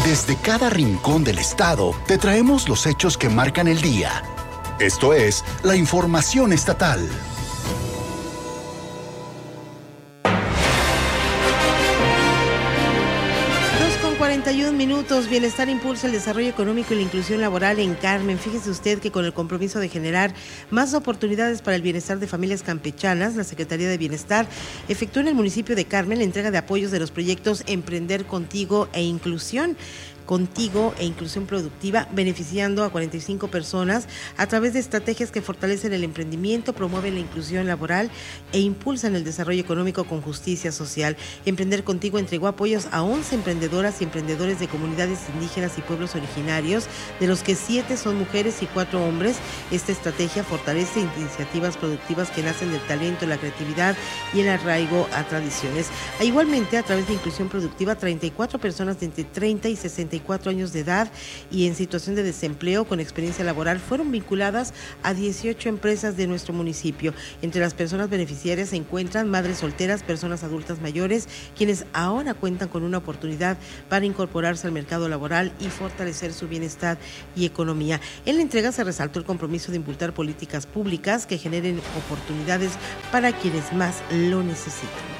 Desde cada rincón del estado te traemos los hechos que marcan el día. Esto es la información estatal. 41 minutos. Bienestar impulsa el desarrollo económico y la inclusión laboral en Carmen. Fíjese usted que con el compromiso de generar más oportunidades para el bienestar de familias campechanas, la Secretaría de Bienestar efectuó en el municipio de Carmen la entrega de apoyos de los proyectos Emprender Contigo e Inclusión Productiva, beneficiando a 45 personas a través de estrategias que fortalecen el emprendimiento, promueven la inclusión laboral e impulsan el desarrollo económico con justicia social. Emprender Contigo entregó apoyos a 11 emprendedoras y emprendedores de comunidades indígenas y pueblos originarios, de los que 7 son mujeres y 4 hombres. Esta estrategia fortalece iniciativas productivas que nacen del talento, la creatividad y el arraigo a tradiciones. Igualmente, a través de Inclusión Productiva, 34 personas de entre 30 y 64 años de edad y en situación de desempleo con experiencia laboral fueron vinculadas a 18 empresas de nuestro municipio. Entre las personas beneficiarias se encuentran madres solteras, personas adultas mayores, quienes ahora cuentan con una oportunidad para incorporarse al mercado laboral y fortalecer su bienestar y economía. En la entrega se resaltó el compromiso de impulsar políticas públicas que generen oportunidades para quienes más lo necesitan.